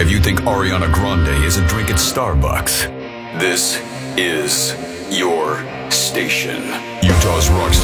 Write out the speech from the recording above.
if you think Ariana Grande isn't drinking Starbucks, this is your station. Utah's Rockstar